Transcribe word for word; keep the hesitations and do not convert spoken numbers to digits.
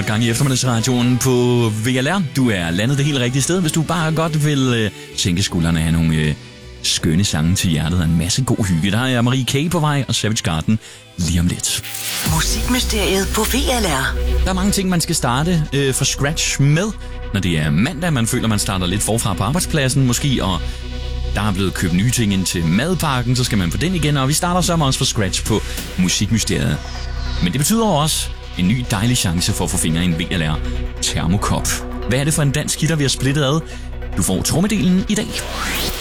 godt gang i eftermiddagsradioen på V L R. Du er landet det helt rigtige sted, hvis du bare godt vil øh, sænke skuldrene af nogle øh, skønne sange til hjertet og en masse god hygge. Der er Marie K. på vej og Savage Garden lige om lidt. Musikmysteriet på V L R. Der er mange ting, man skal starte øh, fra scratch med, når det er mandag. Man føler, man starter lidt forfra på arbejdspladsen måske, og der er blevet købt nye ting ind til madpakken, så skal man på den igen, og vi starter så også fra scratch på Musikmysteriet. Men det betyder også en ny dejlig chance for at få fingre i en V L R termokop. Hvad er det for en dansk hitter, vi har splittet ad? Du får trommedelen i dag.